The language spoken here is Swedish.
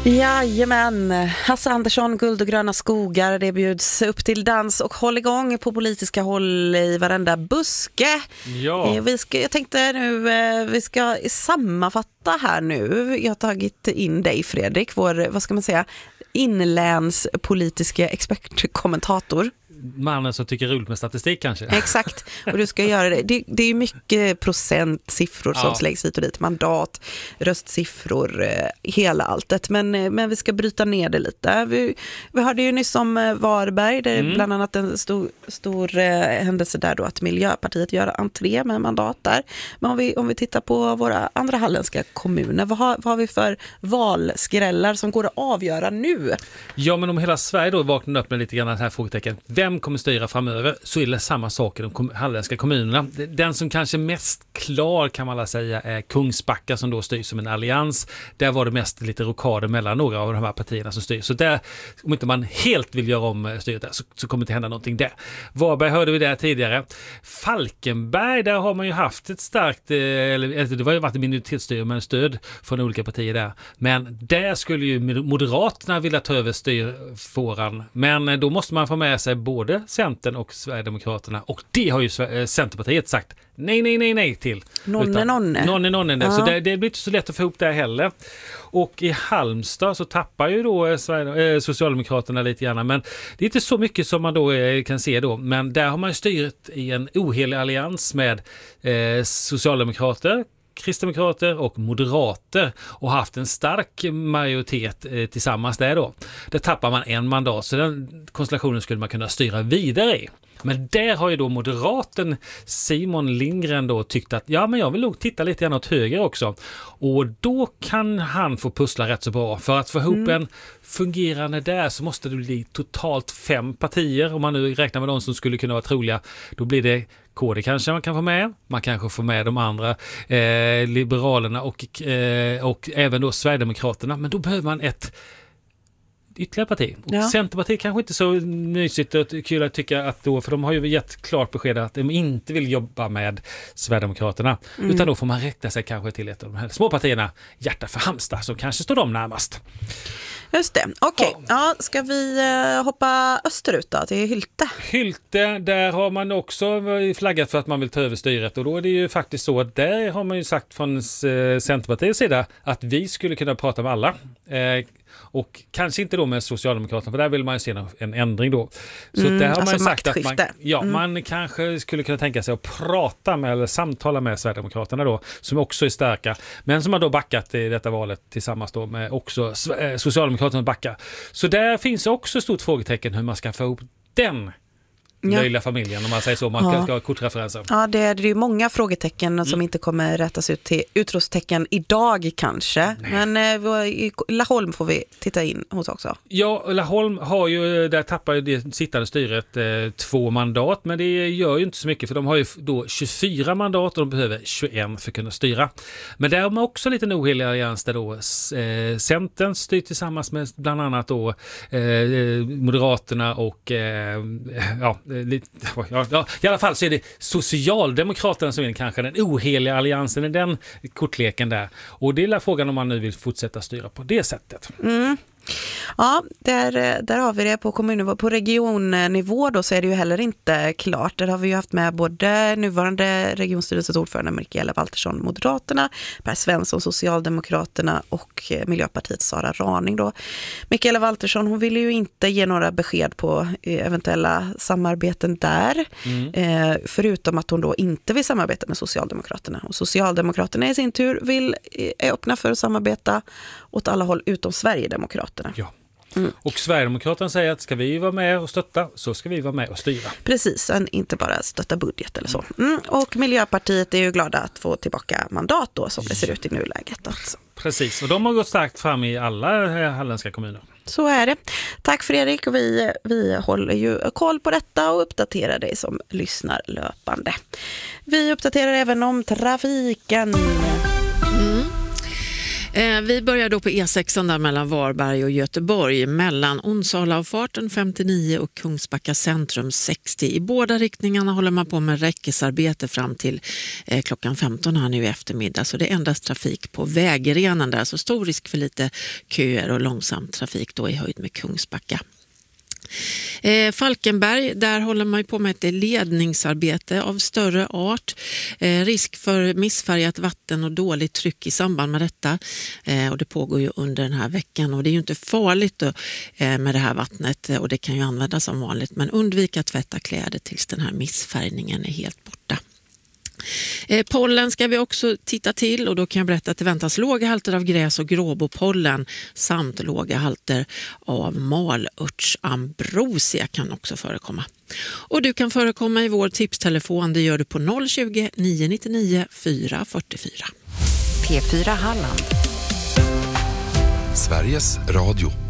Jajamän, Hasse Andersson, Guld och gröna skogar, det bjuds upp till dans och håll igång på politiska håll i varenda buske. Ja. Jag tänkte nu, vi ska sammanfatta här nu. Jag har tagit in dig, Fredrik, vår, vad ska man säga, inlänspolitiska expertkommentator. Mannen som tycker roligt med statistik kanske. Exakt, och du ska göra det. Det är mycket procentsiffror som läggs hit och dit. Mandat, röstsiffror, hela alltet. Men vi ska bryta ner det lite. Vi hörde ju nyss om Varberg. Det är bland annat en stor händelse där då att Miljöpartiet gör entré med mandat där. Men om vi tittar på våra andra halländska kommuner, vad har vi för valskrällar som går att avgöra nu? Ja, men om hela Sverige då vaknar upp med lite grann den här frågetecken. Vem kommer styra framöver, så är det samma sak i de halländska kommunerna. Den som kanske mest klar kan man säga är Kungsbacka som då styrs som en allians. Där var det mest lite rokader mellan några av de här partierna som styr. Så där, om inte man helt vill göra om styret där, så kommer det inte hända någonting där. Varberg hörde vi där tidigare. Falkenberg, där har man ju haft ett starkt, eller det var ju varit en minoritetsstyre med stöd från olika partier där. Men där skulle ju Moderaterna vilja ta över styrfåran. Men då måste man få med sig både Centern och Sverigedemokraterna, och det har ju Centerpartiet sagt nej till. Nonne. Ja. Så det blir inte så lätt att få ihop det heller. Och i Halmstad så tappar ju då Socialdemokraterna lite grann, men det är inte så mycket som man då kan se då. Men där har man ju styrt i en ohelig allians med Socialdemokrater, Kristdemokrater och Moderater och haft en stark majoritet tillsammans där då. Där tappar man en mandat, så den konstellationen skulle man kunna styra vidare i. Men där har ju då moderaten Simon Lindgren då tyckt att men jag vill nog titta lite grann åt höger också. Och då kan han få pussla rätt så bra. För att få ihop en fungerande där så måste det bli totalt 5 partier. Om man nu räknar med de som skulle kunna vara troliga, då blir det KD kanske man kan få med. Man kanske får med de andra Liberalerna och även då Sverigedemokraterna. Men då behöver man ett ytterligare parti. Och Centerpartiet kanske inte så mysigt och kul att tycka att då, för de har ju gett klart besked att de inte vill jobba med Sverigedemokraterna. Utan då får man räkna sig kanske till ett av de här små partierna, Hjärta för Halmstad, som kanske står dem närmast. Just det. Okej. Ja, ska vi hoppa österut då till Hylte? Hylte, där har man också flaggat för att man vill ta över styret, och då är det ju faktiskt så att där har man ju sagt från Centerpartiets sida att vi skulle kunna prata med alla. Och kanske inte då med Socialdemokraterna, för där vill man ju se en ändring då. Så där har man ju sagt att man kanske skulle kunna tänka sig att prata med eller samtala med Sverigedemokraterna då, som också är starka, men som har då backat i detta valet tillsammans då med också Socialdemokraterna backa. Så där finns också ett stort frågetecken hur man ska få ihop den löjliga familjen, om man säger så, man ska ha kortreferenser. Ja, det är ju många frågetecken som inte kommer rättas ut till utropstecken idag kanske. Nej. Men i Laholm får vi titta in hos också. Ja, Laholm har ju, där tappar ju det sittande styret 2 mandat, men det gör ju inte så mycket, för de har ju då 24 mandat och de behöver 21 för att kunna styra. Men där har man också lite en ohelig allians där då Centern styr tillsammans med bland annat då Moderaterna och i alla fall så är det Socialdemokraterna som är kanske den oheliga alliansen i den kortleken där. Och det är frågan om man nu vill fortsätta styra på det sättet. Ja, där har vi det på kommunnivå. På regionnivå då så är det ju heller inte klart. Där har vi ju haft med både nuvarande regionstyrelsens ordförande Mikaela Valtersson, Moderaterna, Per Svensson, Socialdemokraterna och Miljöpartiet Sara Raning då. Mikaela Valtersson, hon ville ju inte ge några besked på eventuella samarbeten där. Förutom att hon då inte vill samarbeta med Socialdemokraterna. Och Socialdemokraterna i sin tur är öppna för att samarbeta åt alla håll utom Sverigedemokraterna. Ja. Och Sverigedemokraterna säger att ska vi vara med och stötta, så ska vi vara med och styra. Precis, inte bara stötta budget eller så. Och Miljöpartiet är ju glada att få tillbaka mandat då, som det ser ut i nuläget. Alltså. Precis, och de har gått starkt fram i alla halländska kommuner. Så är det. Tack Fredrik, och vi håller ju koll på detta och uppdaterar dig som lyssnar löpande. Vi uppdaterar även om trafiken. Vi börjar då på E6 där mellan Varberg och Göteborg, mellan Onsala-avfarten 59 och Kungsbacka centrum 60. I båda riktningarna håller man på med räckesarbete fram till klockan 15 här nu i eftermiddag, så det är endast trafik på vägrenen där, så stor risk för lite köer och långsam trafik då i höjd med Kungsbacka. Falkenberg, där håller man på med ett ledningsarbete av större art. Risk för missfärgat vatten och dåligt tryck i samband med detta. Och det pågår ju under den här veckan, och det är ju inte farligt då, med det här vattnet, och det kan ju användas som vanligt, men undvika att tvätta kläder tills den här missfärgningen är helt borta. Pollen ska vi också titta till, och då kan jag berätta att det väntas låga halter av gräs- och gråbopollen samt låga halter av malörtsambrosia kan också förekomma. Och du kan förekomma i vår tipstelefon, det gör du på 020 999 444. P4 Halland. Sveriges Radio.